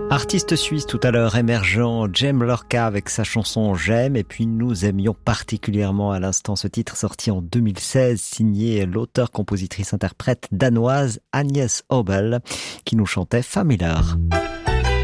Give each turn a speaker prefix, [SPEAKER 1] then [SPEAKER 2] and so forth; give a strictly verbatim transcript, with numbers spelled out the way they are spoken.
[SPEAKER 1] Artiste suisse tout à l'heure émergent, Jem Lorca avec sa chanson J'aime, et puis nous aimions particulièrement à l'instant ce titre sorti en deux mille seize, signé l'auteur-compositrice-interprète danoise Agnès Obel, qui nous chantait Familiar.